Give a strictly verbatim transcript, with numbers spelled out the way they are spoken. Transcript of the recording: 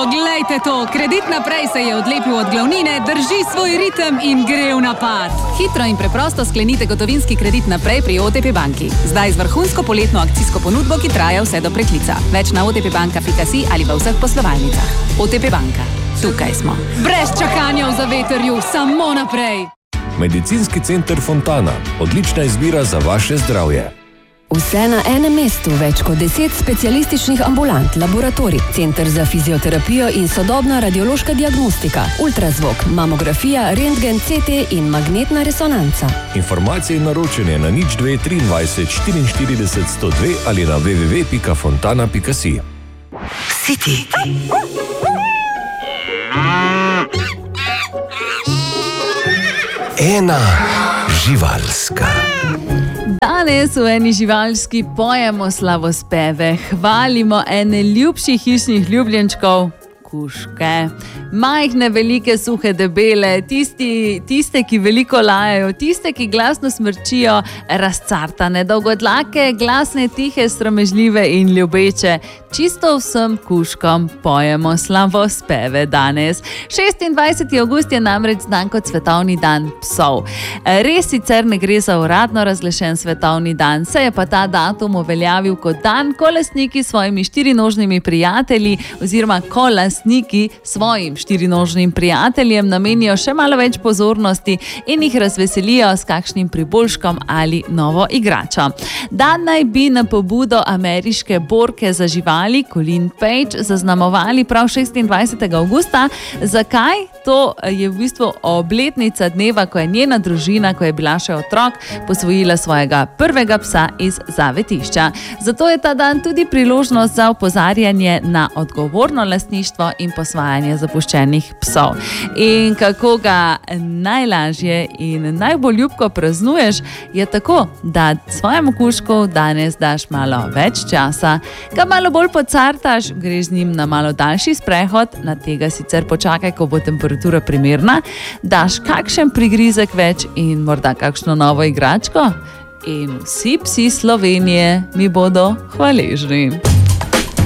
Poglejte to, Kredit naprej se je odlepil od glavnine, drži svoj ritem in gre v napad. Hitro in preprosto sklenite gotovinski kredit naprej pri O T P banki. Zdaj z vrhunsko poletno akcijsko ponudbo, ki traja vse do preklica. Več na otpbanka pika si ali v vseh poslovalnicah. O T P banka. Tukaj smo. Brez čakanja v zavetrju, samo naprej. Medicinski center Fontana. Odlična izbira za vaše zdravje. Vse na enem mestu, več kot deset specialističnih ambulant, laboratorij, center za fizioterapijo in sodobna radiološka diagnostika, ultrazvok, mamografija, rentgen, C T in magnetna resonanca. Informacije in naročanje na nič dve triindvajset štiriinštirideset sto dve ali na w w w pika fontana pika si. City. Ena živalska. Danes v eni živalski pojemo slavospeve, hvalimo ene ljubših hišnih ljubljenčkov, kužke. Majhne, velike, suhe, debele, tisti, tiste, ki veliko lajajo, tiste, ki glasno smrčijo, razcartane, dolgodlake, glasne, tihe, sramežljive in ljubeče. Čisto vsem kužkom pojemo slavospeve danes. šestindvajseti avgust je namreč znan kot svetovni dan psov. Res sicer ne gre za uradno razglašen svetovni dan, se je pa ta datum uveljavil kot dan, ko lastniki svojimi štirinožnimi prijatelji oziroma ko lastniki svojim štirinožnim prijateljem namenijo še malo več pozornosti in jih razveselijo s kakšnim priboljškom ali novo igračo. Dan naj bi na pobudo ameriške borke za živali Colleen Page zaznamovali prav šestindvajsetega avgusta. Zakaj? To je v bistvu obletnica dneva, ko je njena družina, ko je bila še otrok, posvojila svojega prvega psa iz zavetišča. Zato je ta dan tudi priložnost za opozarjanje na odgovorno lastništvo in posvajanje zapuščenih psov. In kako ga najlažje in najbolj ljubko praznuješ, je tako, da svojemu kužku danes daš malo več časa, ga malo bolj pocartaš, greš z njim na malo daljši sprehod, na tega sicer počakaj, ko bo temperatura primerna, daš kakšen prigrizek več in morda kakšno novo igračko in vsi psi Slovenije mi bodo hvaležni.